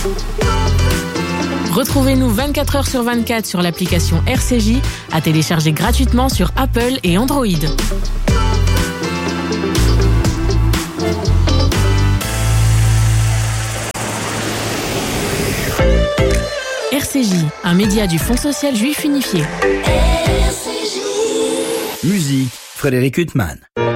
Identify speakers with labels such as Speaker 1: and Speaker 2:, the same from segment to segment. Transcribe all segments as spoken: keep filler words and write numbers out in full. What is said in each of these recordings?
Speaker 1: Retrouvez-nous vingt-quatre heures sur vingt-quatre sur l'application R C J, à télécharger gratuitement sur Apple et Android. R C J, un média du Fonds social juif unifié.
Speaker 2: R C J.
Speaker 3: Musique, Frédéric Huttman.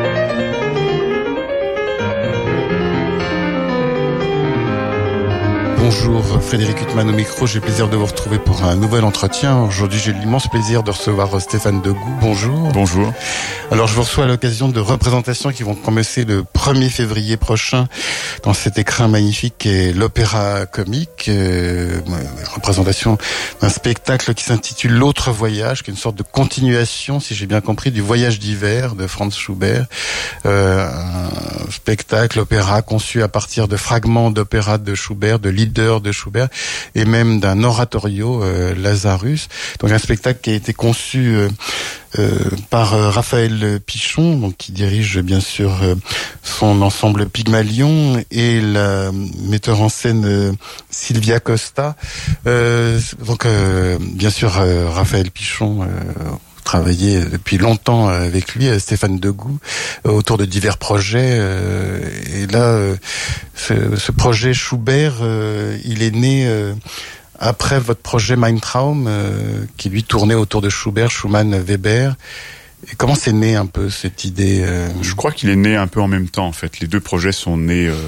Speaker 4: Bonjour, Frédéric Huttman au micro, j'ai le plaisir de vous retrouver pour un nouvel entretien. Aujourd'hui, j'ai l'immense plaisir de recevoir Stéphane Degout. Bonjour.
Speaker 5: Bonjour.
Speaker 4: Alors, je vous reçois à l'occasion de représentations qui vont commencer le premier février prochain dans cet écrin magnifique qu'est l'Opéra Comique, euh, représentation d'un spectacle qui s'intitule L'autre voyage, qui est une sorte de continuation, si j'ai bien compris, du Voyage d'hiver de Franz Schubert. Euh, un spectacle, opéra conçu à partir de fragments d'opéra de Schubert, de Lieder de Schubert et même d'un oratorio euh, Lazarus. Donc un spectacle qui a été conçu euh, euh, par euh, Raphaël Pichon, donc qui dirige bien sûr euh, son ensemble Pygmalion, et la metteur en scène euh, Sylvia Costa. Euh, donc euh, bien sûr euh, Raphaël Pichon euh, travaillé depuis longtemps avec lui, Stéphane Degout, autour de divers projets. Et là, ce, ce projet Schubert, il est né après votre projet Mein Traum, qui lui tournait autour de Schubert, Schumann, Weber. Et comment c'est né un peu cette idée?
Speaker 5: Je crois qu'il est né un peu en même temps, en fait. Les deux projets sont nés... Euh...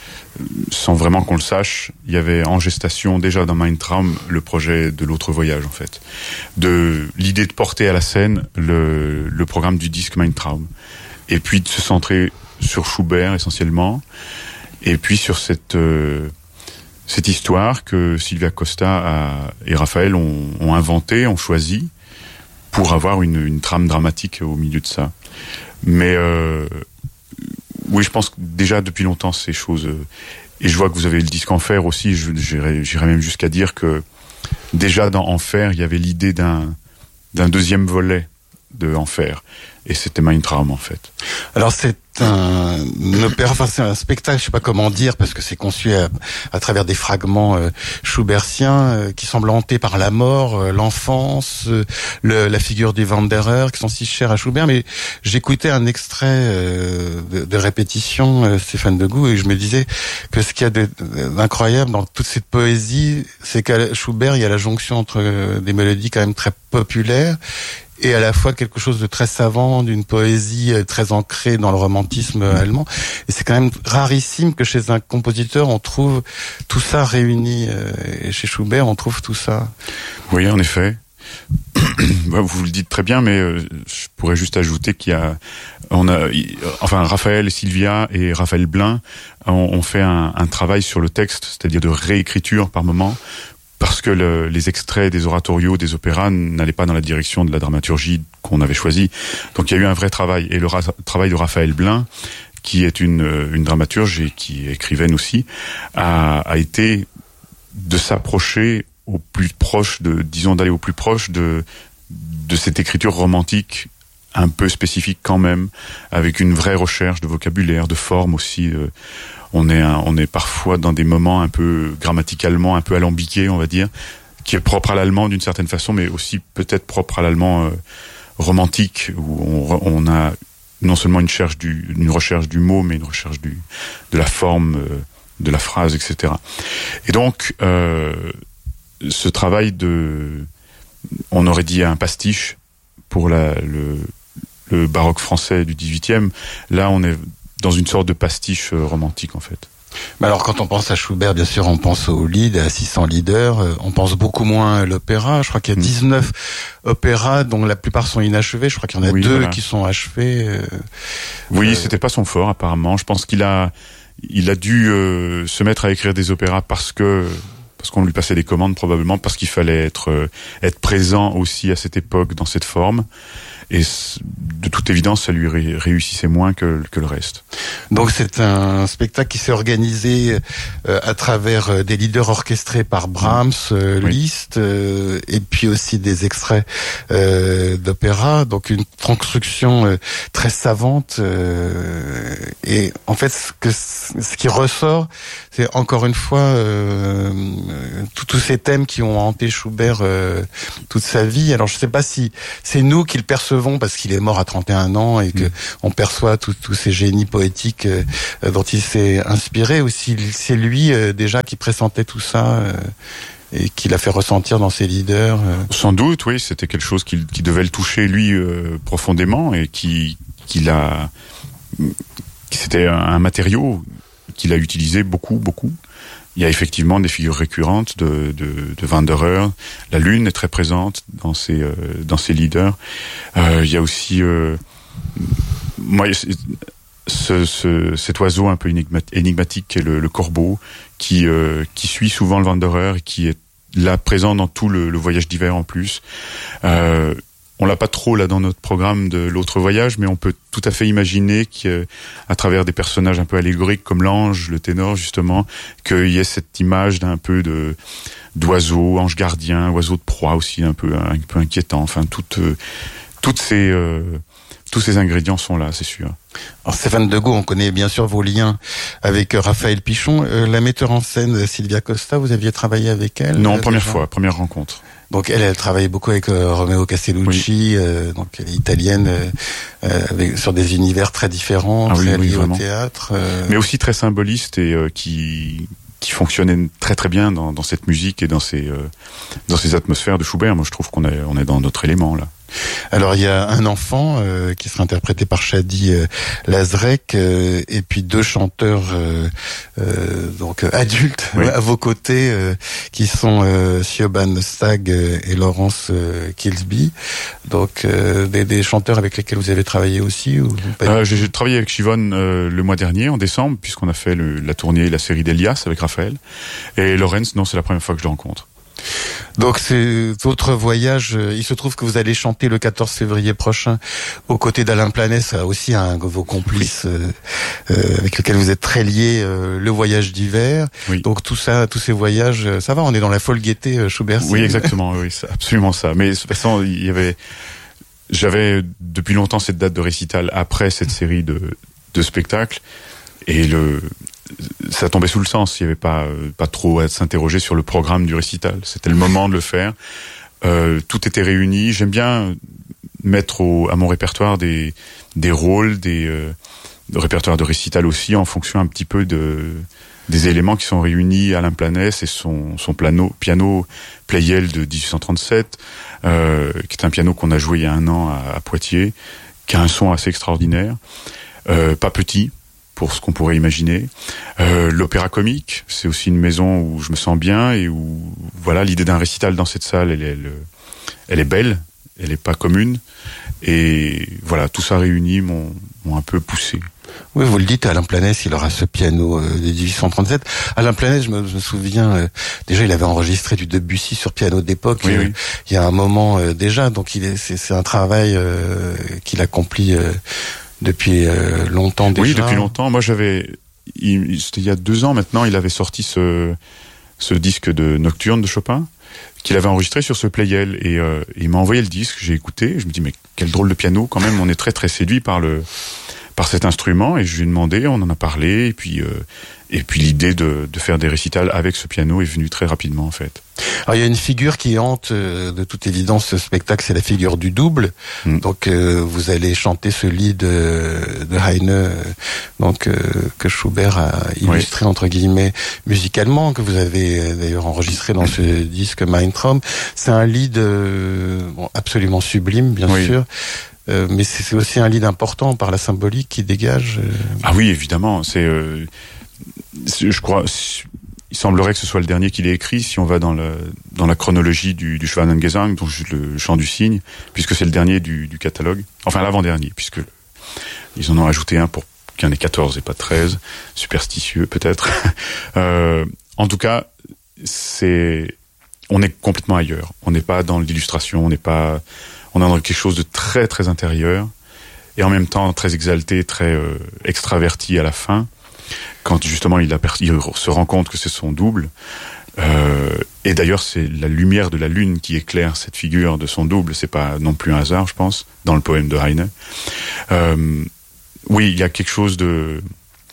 Speaker 5: sans vraiment qu'on le sache. Il y avait en gestation déjà dans Mein Traum le projet de l'autre voyage, en fait, de l'idée de porter à la scène le, le programme du disque Mein Traum, et puis de se centrer sur Schubert essentiellement, et puis sur cette euh, cette histoire que Sylvia Costa a, et Raphaël ont, ont inventé, ont choisi pour avoir une, une trame dramatique au milieu de ça. Mais euh, oui, je pense que déjà depuis longtemps ces choses, euh, et je vois que vous avez le disque Enfer aussi, je, j'irais, j'irais même jusqu'à dire que déjà dans Enfer, il y avait l'idée d'un, d'un deuxième volet de Enfer, et c'était Mein Traum en fait.
Speaker 4: Alors c'est un, un opéra, enfin c'est un spectacle, je sais pas comment dire, parce que c'est conçu à, à travers des fragments euh, schubertiens euh, qui semblent hantés par la mort, euh, l'enfance, euh, le, la figure du Wanderer, qui sont si chers à Schubert. Mais j'écoutais un extrait euh, de, de répétition, euh, Stéphane Degout, et je me disais que ce qu'il y a de, d'incroyable dans toute cette poésie, c'est qu'à Schubert, il y a la jonction entre euh, des mélodies quand même très populaires et à la fois quelque chose de très savant, d'une poésie très ancrée dans le romantisme allemand. Et c'est quand même rarissime que chez un compositeur, on trouve tout ça réuni. Et chez Schubert, on trouve tout ça.
Speaker 5: Oui, en effet. Vous le dites très bien, mais je pourrais juste ajouter qu'il y a, on a, enfin, Raphaël, Sylvia et Raphaël Blin ont, ont fait un, un travail sur le texte, c'est-à-dire de réécriture par moment, parce que le, les extraits des oratorios, des opéras n'allaient pas dans la direction de la dramaturgie qu'on avait choisie. Donc il y a eu un vrai travail. Et le ra- travail de Raphaël Blin, qui est une, une dramaturge et qui est écrivaine aussi, a, a été de s'approcher au plus proche de, disons d'aller au plus proche de, de cette écriture romantique un peu spécifique quand même, avec une vraie recherche de vocabulaire, de forme aussi. Euh, on est un, on est parfois dans des moments un peu grammaticalement un peu alambiqués, on va dire, qui est propre à l'allemand d'une certaine façon, mais aussi peut-être propre à l'allemand euh, romantique, où on, on a non seulement une recherche du, une recherche du mot, mais une recherche du, de la forme, euh, de la phrase, et cetera. Et donc, euh, ce travail de, on aurait dit un pastiche pour la, le, le baroque français du dix-huitième. Là, on est dans une sorte de pastiche romantique, en fait.
Speaker 4: Mais alors, quand on pense à Schubert, bien sûr, on pense au Lied, à six cents leaders. On pense beaucoup moins à l'opéra. Je crois qu'il y a dix-neuf mmh. opéras, dont la plupart sont inachevés. Je crois qu'il y en a oui, deux voilà. qui sont achevés. Euh,
Speaker 5: oui, euh... c'était pas son fort, apparemment. Je pense qu'il a, il a dû euh, se mettre à écrire des opéras parce que, parce qu'on lui passait des commandes, probablement, parce qu'il fallait être, euh, être présent aussi à cette époque, dans cette forme. et de toute évidence, ça lui ré- réussissait moins que, que le reste.
Speaker 4: Donc c'est un spectacle qui s'est organisé euh, à travers des leaders orchestrés par Brahms, euh,
Speaker 5: oui.
Speaker 4: Liszt, euh, et puis aussi des extraits euh, d'opéra. Donc une construction euh, très savante. Euh, et en fait, ce, que, ce qui ressort, c'est encore une fois euh, tous ces thèmes qui ont hanté Schubert euh, toute sa vie. Alors je ne sais pas si c'est nous qui le percevons parce qu'il est mort à trente et un ans et que mmh. on perçoit tous ces génies poétiques euh, dont il s'est inspiré, ou si c'est lui euh, déjà qui pressentait tout ça euh, et qui l'a fait ressentir dans ses leaders. Euh.
Speaker 5: Sans doute, oui, c'était quelque chose qui, qui devait le toucher lui euh, profondément et qui, qui l'a, qui c'était un, un matériau qu'il a utilisé beaucoup, beaucoup. Il y a effectivement des figures récurrentes de, de, de Wanderer. La lune est très présente dans ses, euh, dans ses leaders. Euh, il y a aussi, euh, moi, ce, ce, cet oiseau un peu énigmatique qui est le, le corbeau, qui, euh, qui suit souvent le Wanderer et qui est là présent dans tout le, le voyage d'hiver en plus. Euh, On l'a pas trop là dans notre programme de l'autre voyage, mais on peut tout à fait imaginer qu'à travers des personnages un peu allégoriques comme l'ange, le ténor justement, qu'il y ait cette image d'un peu de d'oiseau, ange gardien, oiseau de proie aussi un peu un peu inquiétant. Enfin toutes toutes ces euh, tous ces ingrédients sont là, c'est sûr.
Speaker 4: Alors Stéphane Degaut, on connaît bien sûr vos liens avec Raphaël Pichon. Euh, la metteur en scène Silvia Costa, vous aviez travaillé avec elle?
Speaker 5: Non, première fois, première rencontre.
Speaker 4: Donc elle, elle travaillait beaucoup avec euh, Romeo Castellucci, oui. euh, donc elle est italienne, euh, avec, sur des univers très différents,
Speaker 5: ah,
Speaker 4: très
Speaker 5: oui,
Speaker 4: liés
Speaker 5: oui,
Speaker 4: au théâtre. Euh...
Speaker 5: Mais aussi très symboliste et euh, qui qui fonctionnait très très bien dans, dans cette musique et dans ces euh, dans ces atmosphères de Schubert. Moi, je trouve qu'on est on est dans notre élément là.
Speaker 4: Alors il y a un enfant euh, qui sera interprété par Shadi euh, Lazrek euh, et puis deux chanteurs euh, euh, donc euh, adultes oui. à vos côtés euh, qui sont euh, Siobhan Stagg et Laurence euh, Kilsby. Donc euh, des, des chanteurs avec lesquels vous avez travaillé aussi ou
Speaker 5: euh, j'ai, j'ai travaillé avec Siobhan euh, le mois dernier en décembre puisqu'on a fait le, la tournée la série d'Elias avec Raphaël, et Laurence non, c'est la première fois que je le rencontre.
Speaker 4: Donc c'est votre voyage, il se trouve que vous allez chanter le quatorze février prochain aux côtés d'Alain Planès, aussi un de vos complices euh, euh, avec lequel vous êtes très liés, euh, le voyage d'hiver.
Speaker 5: Oui.
Speaker 4: Donc tout ça, tous ces voyages, ça va, on est dans la folle gaieté euh, Schubert.
Speaker 5: Oui, exactement, oui, c'est absolument ça. Mais de toute façon, il y avait, j'avais depuis longtemps cette date de récital après cette série de de spectacles et le ça tombait sous le sens, il n'y avait pas pas trop à s'interroger sur le programme du récital. C'était le moment de le faire. Euh, tout était réuni. J'aime bien mettre au, à mon répertoire des des rôles, des euh, de répertoire de récital aussi, en fonction un petit peu de des éléments qui sont réunis. Alain Planès et son son piano piano Pleyel de dix-huit cent trente-sept, euh, qui est un piano qu'on a joué il y a un an à, à Poitiers, qui a un son assez extraordinaire, euh, pas petit pour ce qu'on pourrait imaginer. Euh, l'opéra comique, c'est aussi une maison où je me sens bien et où, voilà, l'idée d'un récital dans cette salle, elle, elle, elle est belle, elle est pas commune. Et voilà, tout ça réuni m'ont, m'ont un peu poussé.
Speaker 4: Oui, vous le dites, Alain Planès, il aura ce piano euh, de dix-huit cent trente-sept. Alain Planès, je me, je me souviens, euh, déjà, il avait enregistré du Debussy sur piano d'époque.
Speaker 5: Oui,
Speaker 4: euh,
Speaker 5: oui.
Speaker 4: Il y a un moment euh, déjà, donc il est, c'est, c'est un travail euh, qu'il accomplit euh, depuis euh, longtemps déjà.
Speaker 5: Oui, depuis longtemps. Moi, j'avais, il, c'était il y a deux ans maintenant, il avait sorti ce ce disque de Nocturne de Chopin qu'il avait enregistré sur ce Pleyel et euh, il m'a envoyé le disque. J'ai écouté, je me dis mais quel drôle de piano quand même. On est très très séduit par le par cet instrument et je lui ai demandé, on en a parlé et puis euh, et puis l'idée de de faire des récitals avec ce piano est venue très rapidement en fait.
Speaker 4: Alors il y a une figure qui hante euh, de toute évidence ce spectacle, c'est la figure du double. Mm. Donc euh, vous allez chanter ce lied de, de Heine, euh, donc euh, que Schubert a illustré oui. entre guillemets musicalement, que vous avez euh, d'ailleurs enregistré dans ce disque Mein Traum. C'est un lied euh, bon, absolument sublime, bien oui. sûr. Euh, mais c'est, c'est aussi un lied important par la symbolique qui dégage. Euh...
Speaker 5: Ah oui, évidemment. C'est, euh, c'est je crois. C'est, il semblerait que ce soit le dernier qu'il ait écrit, si on va dans, le, dans la chronologie du, du Schwanengesang, donc le chant du cygne, puisque c'est le dernier du, du catalogue. Enfin, l'avant-dernier, puisque ils en ont ajouté un pour qu'il y en ait quatorze et pas treize. Superstitieux, peut-être. euh, en tout cas, c'est, on est complètement ailleurs. On n'est pas dans l'illustration, on n'est pas, On est dans quelque chose de très très intérieur et en même temps très exalté, très euh, extraverti à la fin. Quand justement il, a, il se rend compte que c'est son double. Euh, et d'ailleurs c'est la lumière de la lune qui éclaire cette figure de son double. C'est pas non plus un hasard, je pense, dans le poème de Heine. Euh, oui, il y a quelque chose de,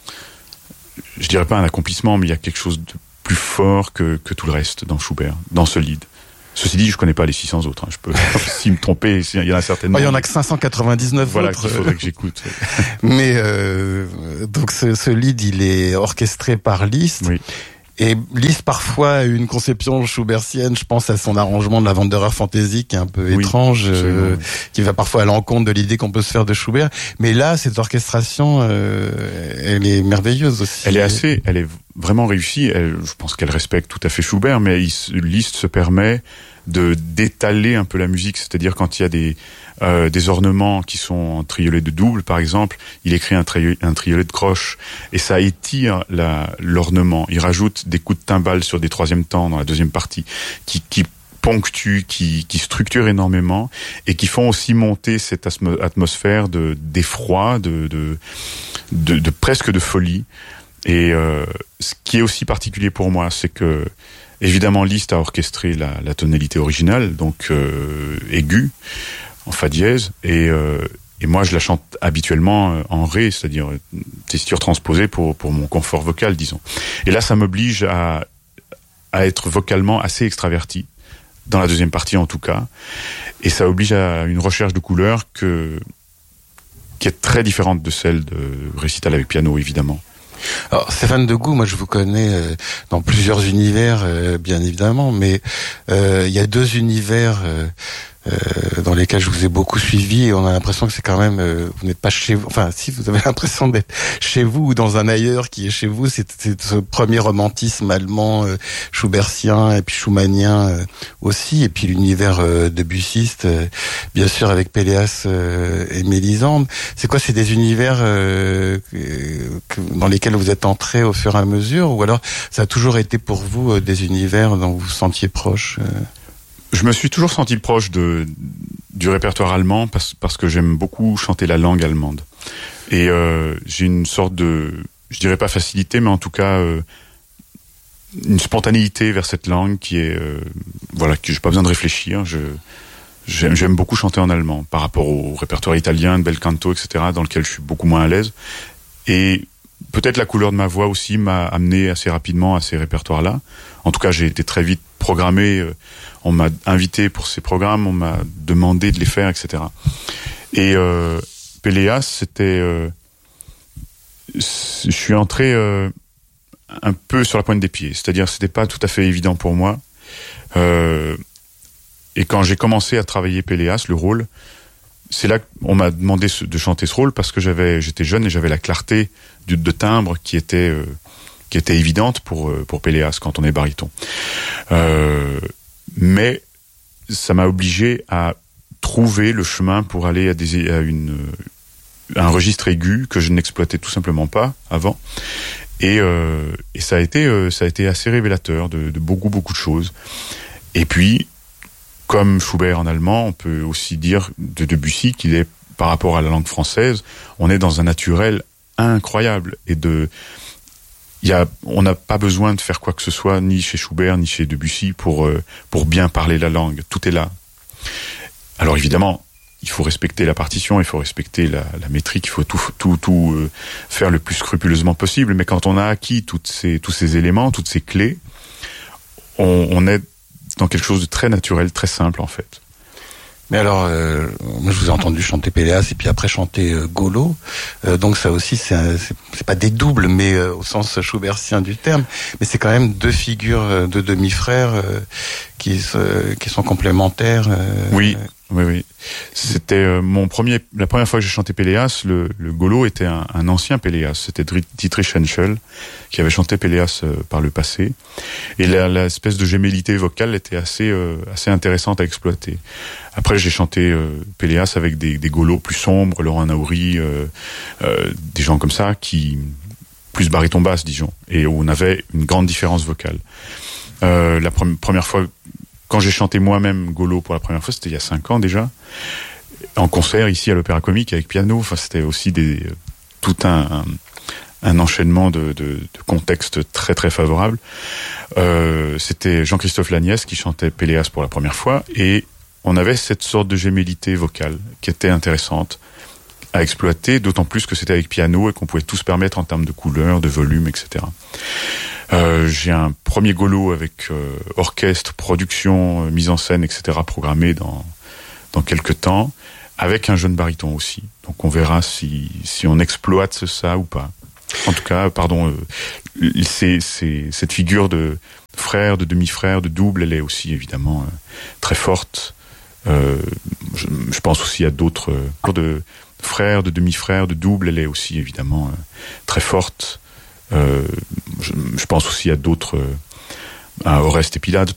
Speaker 5: je dirais pas un accomplissement, mais il y a quelque chose de plus fort que, que tout le reste dans Schubert, dans ce lied. Ceci dit, je connais pas les six cents autres. Hein. Je peux, si me tromper, il y en a certainement.
Speaker 4: Il y en a que cinq cent quatre-vingt-dix-neuf
Speaker 5: voilà,
Speaker 4: autres.
Speaker 5: Voilà, qu'il faudrait que j'écoute.
Speaker 4: Mais euh, donc ce, ce lied, il est orchestré par Liszt.
Speaker 5: Oui.
Speaker 4: Et Liszt parfois a une conception schubertienne, je pense à son arrangement de la Wanderer Fantasy qui est un peu oui, étrange, euh, qui va parfois à l'encontre de l'idée qu'on peut se faire de Schubert. Mais là, cette orchestration, euh, elle est merveilleuse aussi.
Speaker 5: Elle est assez, elle est vraiment réussie. Elle, je pense qu'elle respecte tout à fait Schubert, mais il, Liszt se permet de d'étaler un peu la musique, c'est-à-dire quand il y a des euh, des ornements qui sont en triolet de double, par exemple, il écrit un, tri- un triolet de croche et ça étire la, l'ornement. Il rajoute des coups de timbales sur des troisièmes temps dans la deuxième partie, qui, qui ponctuent, qui, qui structurent énormément et qui font aussi monter cette asmo- atmosphère de d'effroi, de de, de de presque de folie. Et euh, ce qui est aussi particulier pour moi, c'est que évidemment Liszt a orchestré la, la tonalité originale, donc euh, aiguë, en fa dièse, et, euh, et moi je la chante habituellement euh, en ré, c'est-à-dire euh, tessiture transposée pour, pour mon confort vocal, disons. Et là ça m'oblige à, à être vocalement assez extraverti, dans la deuxième partie en tout cas, et ça oblige à une recherche de couleurs que, qui est très différente de celle de récital avec piano, évidemment.
Speaker 4: Alors, Stéphane Degout, moi je vous connais euh, dans plusieurs univers, euh, bien évidemment, mais euh, il y a deux univers euh, euh, dans lesquels je vous ai beaucoup suivi et on a l'impression que c'est quand même, euh, vous n'êtes pas chez vous, enfin si vous avez l'impression d'être chez vous ou dans un ailleurs qui est chez vous, c'est, c'est ce premier romantisme allemand, euh, schubertien et puis schumannien euh, aussi, et puis l'univers euh, debussiste, euh, bien sûr avec Péléas euh, et Mélisande. C'est quoi, c'est des univers euh, que, dans lesquels vous êtes entré au fur et à mesure, ou alors ça a toujours été pour vous euh, des univers dont vous vous sentiez proche euh...
Speaker 5: Je me suis toujours senti proche de, du répertoire allemand parce, parce que j'aime beaucoup chanter la langue allemande. Et euh, j'ai une sorte de, je dirais pas facilité, mais en tout cas euh, une spontanéité vers cette langue qui est, euh, voilà, que j'ai pas besoin de réfléchir. Je, j'aime, j'aime beaucoup chanter en allemand par rapport au répertoire italien, de bel canto, et cetera, dans lequel je suis beaucoup moins à l'aise. Et peut-être la couleur de ma voix aussi m'a amené assez rapidement à ces répertoires-là. En tout cas, j'ai été très vite programmé. On m'a invité pour ces programmes, on m'a demandé de les faire, et cetera. Et euh, Péléas, c'était... Euh, je suis entré euh, un peu sur la pointe des pieds. C'est-à-dire, c'était pas tout à fait évident pour moi. Euh, et quand j'ai commencé à travailler Péléas, le rôle, c'est là qu'on m'a demandé de chanter ce rôle parce que j'avais, j'étais jeune et j'avais la clarté de, de timbre qui était... Euh, qui était évidente pour pour Péléas quand on est baryton. Euh, mais ça m'a obligé à trouver le chemin pour aller à, des, à une à un registre aigu que je n'exploitais tout simplement pas avant. Et euh, et ça a été euh, ça a été assez révélateur de, de beaucoup beaucoup de choses. Et puis comme Schubert en allemand, on peut aussi dire de Debussy qu'il est par rapport à la langue française, on est dans un naturel incroyable et de Il y a, on n'a pas besoin de faire quoi que ce soit, ni chez Schubert, ni chez Debussy, pour euh, pour bien parler la langue. Tout est là. Alors évidemment, il faut respecter la partition, il faut respecter la, la métrique, il faut tout tout tout euh, faire le plus scrupuleusement possible. Mais quand on a acquis toutes ces tous ces éléments, toutes ces clés, on, on est dans quelque chose de très naturel, très simple en fait.
Speaker 4: Mais alors, euh, moi je vous ai entendu chanter Péléas et puis après chanter euh, Golo, euh, donc ça aussi c'est, un, c'est c'est pas des doubles, mais euh, au sens schubertien du terme, mais c'est quand même deux figures euh, de demi-frères euh, qui se, qui sont complémentaires. Euh,
Speaker 5: oui, oui, oui. C'était euh, mon premier, la première fois que j'ai chanté Péléas, le, le Golo était un, un ancien Péléas, c'était Dietrich Henschel qui avait chanté Péléas euh, par le passé, et la, la espèce de gémellité vocale était assez euh, assez intéressante à exploiter. Après, j'ai chanté euh, Péléas avec des, des Golos plus sombres, Laurent Naouri, euh, euh, des gens comme ça, qui plus baryton basse, disons, et où on avait une grande différence vocale. Euh, la pre- première fois quand j'ai chanté moi-même Golo pour la première fois, c'était il y a cinq ans déjà, en concert ici à l'Opéra Comique avec piano. Enfin, c'était aussi des tout un, un, un enchaînement de, de, de contextes très très favorables. Euh, c'était Jean-Christophe Lagnès qui chantait Péléas pour la première fois, et on avait cette sorte de gémellité vocale qui était intéressante à exploiter, d'autant plus que c'était avec piano et qu'on pouvait tout se permettre en termes de couleurs, de volume, et cetera. Euh, j'ai un premier Golo avec euh, orchestre, production, euh, mise en scène, et cetera programmé dans dans quelques temps, avec un jeune baryton aussi. Donc on verra si si on exploite ça ou pas. En tout cas, pardon, euh, c'est c'est cette figure de frère, de demi-frère, de double, elle est aussi évidemment euh, très forte. Euh, je, je pense aussi à d'autres euh, de frères, de demi-frères, de double, elle est aussi évidemment euh, très forte. Euh, je, je pense aussi à d'autres, euh, à Oreste et Pilate